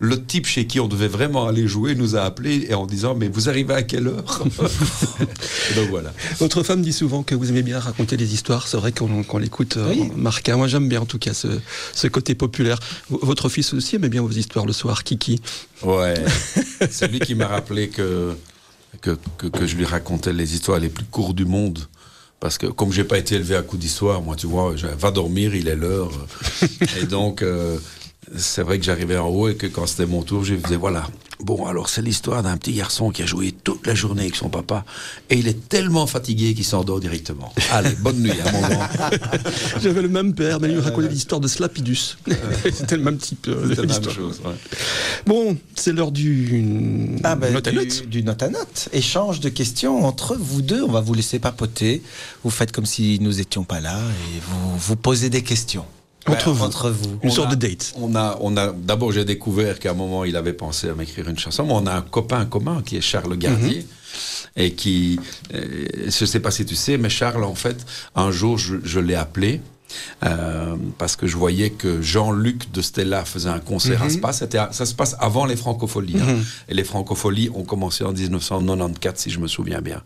le type chez qui on devait vraiment aller jouer nous a appelé et en disant mais vous arrivez à quelle heure? Donc voilà. Votre femme dit souvent que vous aimez bien raconter des histoires. C'est vrai qu'on l'écoute, Marc. Moi j'aime bien en tout cas ce côté populaire. Votre fils aussi aimait bien vos histoires le soir, Kiki. Ouais, c'est lui qui m'a rappelé que je lui racontais les histoires les plus courtes du monde. Parce que comme j'ai pas été élevé à coup d'histoire, moi tu vois, va dormir, il est l'heure. Et donc c'est vrai que j'arrivais en haut et que quand c'était mon tour, je faisais voilà. Bon, alors c'est l'histoire d'un petit garçon qui a joué toute la journée avec son papa et il est tellement fatigué qu'il s'endort directement. Allez, bonne nuit à mon grand. J'avais le même père, mais il me racontait l'histoire de Slapidus. C'était le même type C'était la même chose, ouais. Bon, c'est l'heure du note à note. Du note à note. Échange de questions entre vous deux. On va vous laisser papoter. Vous faites comme si nous n'étions pas là et vous posez des questions. Entre vous. Une sorte de date. On a d'abord, j'ai découvert qu'à un moment, il avait pensé à m'écrire une chanson. Mais on a un copain commun qui est Charles Gardier. Et qui, je sais pas si tu sais, mais Charles, en fait, un jour, je l'ai appelé. Parce que je voyais que Jean-Luc de Stella faisait un concert à Spa. Ça se passe avant les Francopholies. Et les Francopholies ont commencé en 1994, si je me souviens bien.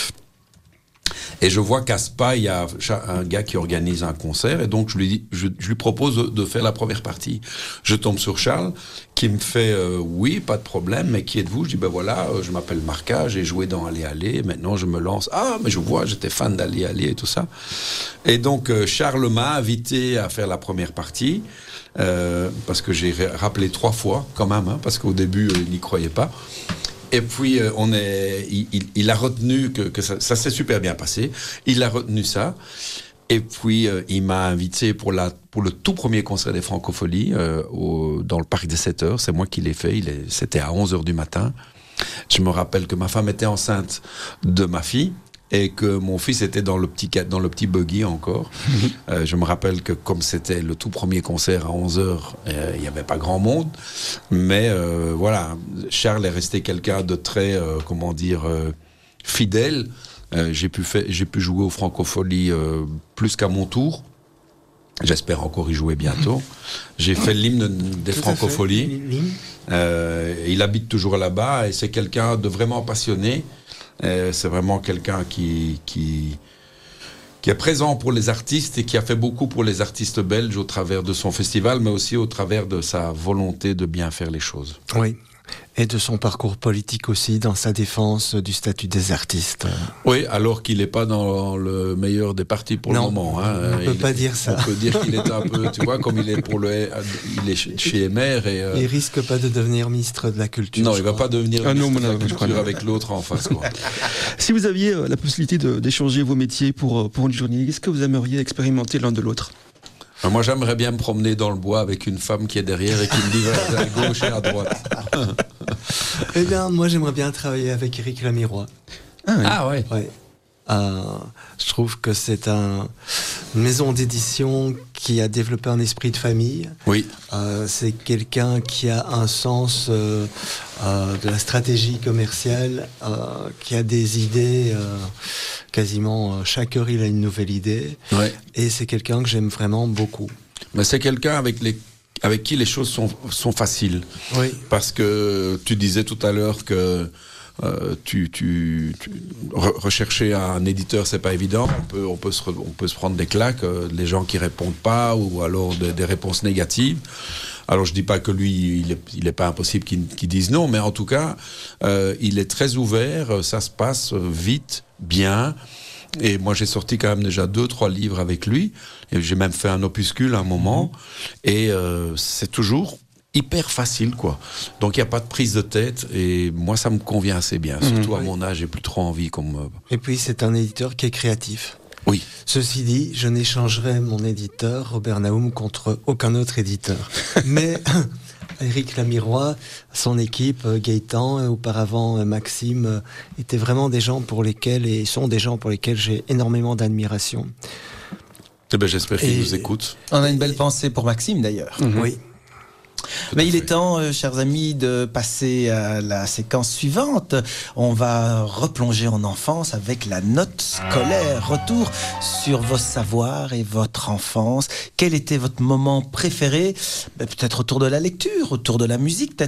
Et je vois qu'à Spa, il y a un gars qui organise un concert, et donc je lui propose de faire la première partie. Je tombe sur Charles, qui me fait oui, pas de problème, mais qui êtes-vous? Je dis ben voilà, je m'appelle Marca, j'ai joué dans Aller Aller, maintenant je me lance. Ah, mais je vois, j'étais fan d'Aller Aller et tout ça. Et donc Charles m'a invité à faire la première partie, parce que j'ai rappelé 3 fois quand même, parce qu'au début il n'y croyait pas. Et puis, il a retenu que ça s'est super bien passé. Il a retenu ça. Et puis, il m'a invité pour le tout premier concert des Francopholies dans le parc des 7 heures. C'est moi qui l'ai fait. C'était à 11 heures du matin. Je me rappelle que ma femme était enceinte de ma fille et que mon fils était dans le petit buggy encore. Je me rappelle que comme c'était le tout premier concert à 11 heures, il n'y avait pas grand monde. Mais voilà, Charles est resté quelqu'un de très, fidèle. J'ai pu jouer aux Francopholies plus qu'à mon tour. J'espère encore y jouer bientôt. J'ai fait l'hymne des Francopholies. Il habite toujours là-bas et c'est quelqu'un de vraiment passionné. C'est vraiment quelqu'un qui est présent pour les artistes et qui a fait beaucoup pour les artistes belges au travers de son festival, mais aussi au travers de sa volonté de bien faire les choses. Oui. Et de son parcours politique aussi, dans sa défense du statut des artistes. Oui, alors qu'il n'est pas dans le meilleur des partis pour le moment. On ne peut pas dire ça. On peut dire qu'il est un peu, tu vois, comme il est chez MR. Il risque pas de devenir ministre de la Culture. Non, il va pas devenir ministre de la Culture avec l'autre en face. Quoi. Si vous aviez la possibilité d'échanger vos métiers pour une journée, est-ce que vous aimeriez expérimenter l'un de l'autre? Moi, j'aimerais bien me promener dans le bois avec une femme qui est derrière et qui me dit à gauche et à droite. Eh bien, moi, j'aimerais bien travailler avec Éric Lamirois. Ah ouais. Ouais. Je trouve que c'est une maison d'édition qui a développé un esprit de famille. Oui. C'est quelqu'un qui a un sens de la stratégie commerciale, qui a des idées. Quasiment chaque heure, il a une nouvelle idée. Ouais. Et c'est quelqu'un que j'aime vraiment beaucoup. Mais c'est quelqu'un avec qui les choses sont faciles. Oui. Parce que tu disais tout à l'heure que rechercher un éditeur, c'est pas évident. On peut se prendre des claques, les gens qui répondent pas ou alors des réponses négatives. Alors je dis pas que lui, il est pas impossible qu'il dise non, mais en tout cas, il est très ouvert. Ça se passe vite, bien. Et moi, j'ai sorti quand même déjà 2-3 livres avec lui. Et j'ai même fait un opuscule à un moment. Et c'est toujours hyper facile, quoi. Donc, il n'y a pas de prise de tête. Et moi, ça me convient assez bien. Surtout à mon âge, j'ai plus trop envie comme... Et puis, c'est un éditeur qui est créatif. Oui. Ceci dit, je n'échangerai mon éditeur, Robert Naoum, contre aucun autre éditeur. Mais... Éric Lamirois, son équipe, Gaëtan, auparavant Maxime, étaient vraiment des gens pour lesquels, et sont des gens pour lesquels j'ai énormément d'admiration. Eh ben, j'espère qu'il nous écoute. On a une belle pensée pour Maxime d'ailleurs. Oui. Mais il est temps, chers amis, de passer à la séquence suivante. On va replonger en enfance avec la note scolaire. Retour sur vos savoirs et votre enfance. Quel était votre moment préféré ? Peut-être autour de la lecture, autour de la musique, peut-être